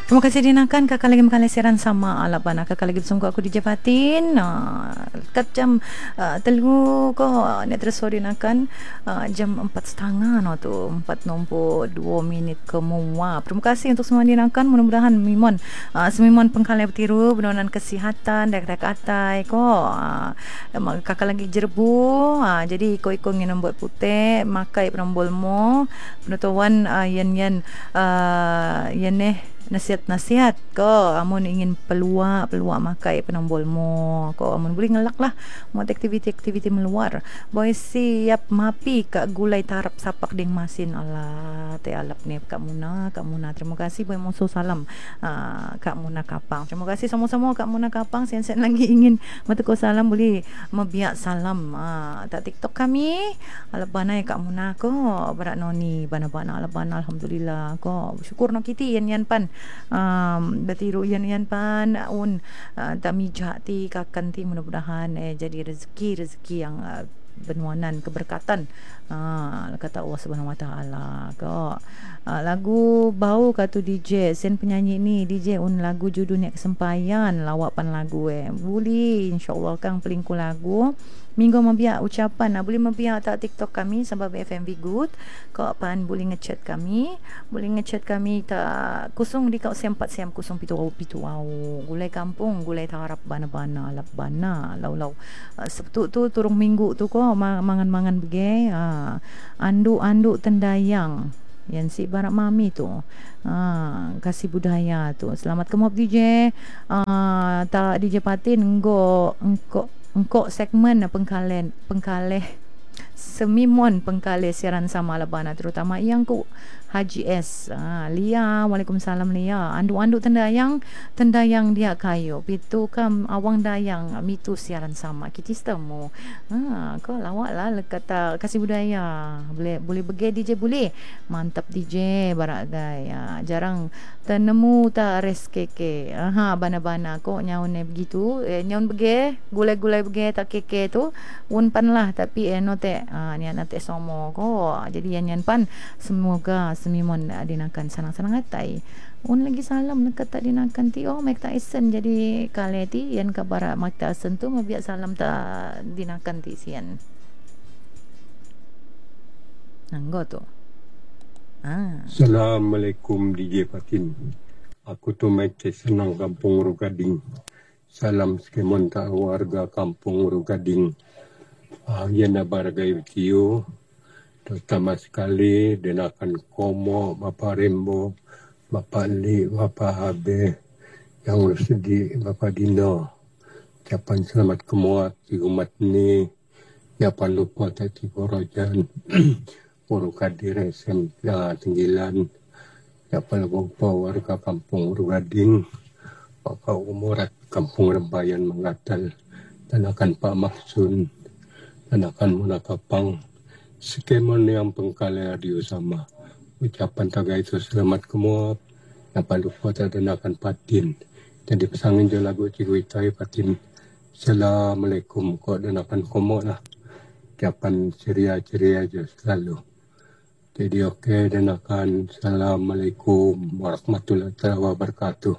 Terima kasih dinakan kakak lagi mengalih siaran sama alapan kakak lagi bersama aku DJ Fatin. Kat jam telu ko net terus dinakan jam 4.30 no tu 4:02 ke muwa. Terima kasih untuk semua dinakan, mudah-mudahan mimon semimon pengkalai bertiru benonan kesihatan dek-dek atai ko kakak lagi jerbu jadi iko ngin buat putih makai penambol mo penutuan yen nasihat-nasihat ko amun ingin peluak makai penambol mo ko amun boleh ngelak lah buat aktiviti-aktiviti meluar boy siap mapi kak gulai tarap sapak ding masin ala te alap ni kak Muna terima kasih boy musuh salam kak Muna Kapang, terima kasih sama-sama kak Muna Kapang. Sen-sen lagi ingin matuko salam boleh mebiak salam tak TikTok kami alap banai kak Muna ko berat noni bana-bana alap bana alhamdulillah ko syukur no kiti yan pan betiru yan pan un tamija ti kakan ti mudah-mudahan jadi rezeki yang benuanan keberkatan kata Allah Subhanahu Wa Taala ko lagu bau katu DJ sen penyanyi ni DJ un lagu judulnya kesempayan lawapan lagu boleh insyaallah kang pelingku lagu minggu membiak ucapan boleh membiak tak TikTok kami sebab FMV good kau pan boleh ngechat kami tak kusung di kau sempat siam kusung pitu gulai kampung gulai tarap bana-bana lap bana lau Sabtu tu turung minggu tu ko mangan-mangan bege andu tendayang yang si barak mami tu kasih budaya tu selamat kemop DJ tak DJ Patin engko segmen pengkalih semimon pengkalih siaran sama labana terutama yang ku Haji S Lia, Waalaikumsalam Lia andu tendayang dia kayu pitu kam awang dayang mitu siaran sama kita temu kau lawak lah kata kasih budaya boleh bege DJ boleh mantap DJ barak gaya jarang tenemu tak res keke bana-bana kok nyaun begitu nyaun bege gulai bege tak keke tu un pan lah tapi note ni nate somo ko jadi yan pan semoga semimon dinakan sanang-sanang atai un lagi salam nak tak dinakan ti Mike Tyson jadi kale ti yan kabara Mike Tyson tu mabiak salam tak dinakan ti sian nanggo tu Assalamualaikum DJ Fatin. Aku tu Mike Tyson ng Kampung Rugading. Salam skemon ta warga Kampung Rugading. Yan na barangay Tiyo. Terutama sekali denakan Komo, Bapak Rembo, Bapak Li, Bapak Habe, yang sedi Bapak Dino. Japan selamat kemuat di umat ni. Japan lupa tadi Porojan, Puru Kadir SM Tinggilan. Japan lupa warga Kampung Rugading, Bapak Umurat Kampung Rembayan Mengatal, denakan Pak Mahsun, denakan Muna Kapang. Skemon yang pengkalai radio sama ucapan taga itu selamat kemuap dapat lupa terdenakan Patin jadi pesangin je lagu Ciguitai Patin Assalamualaikum kok denakan komok lah ucapan ceria-ceria je selalu jadi okey denakan Assalamualaikum warahmatullahi wabarakatuh.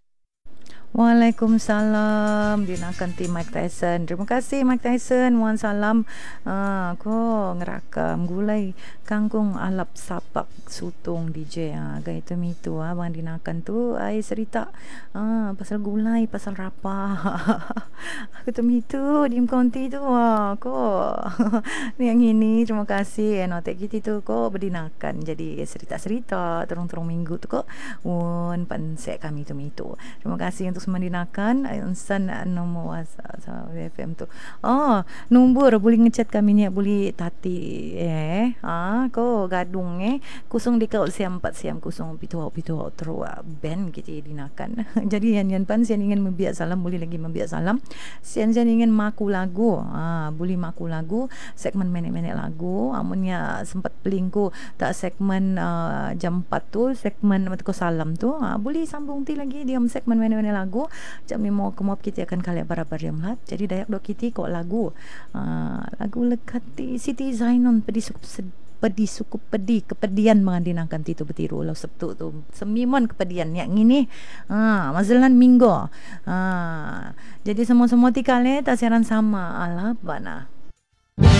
Waalaikumsalam dinakan ti Mike Tyson. Terima kasih Mike Tyson. Wan salam ko ngerakam gulai kangkung alap sapak sutung DJ gaya tu mitu bang dinakan tu ai cerita pasal gulai pasal rapa aku tu mitu dim konti tu ko ni yang ini terima kasih notek kita tu ko berdinakan jadi cerita-cerita terung-terung minggu tu ko un pansek kami tu mitu. Terima kasih untuk semandinakan insan nombor FM tu nombor boleh ngechat kami ni boleh tati ko gadung kusung di kau siam 4 siam kusung pitu terus ben kita dinakan jadi yan pan sian ingin membiak salam boleh lagi membiak salam sian ingin maku lagu boleh maku lagu segmen menek-menek lagu amunnya sempat pelingku tak segmen jam 4 tu segmen matko salam tu boleh sambung ti lagi diam segmen menek-menek lagu jam 5 kemuap kita akan kalian barabar jam lat jadi dayak dok kita kok lagu lekati Siti Zainon pedih pedi suku pedi kepedian mengandinangkan titu betiru ulau Sabtu tu semimon kepedian yang ini mazalan minggu jadi semua-semua tikale tasiran sama ala bana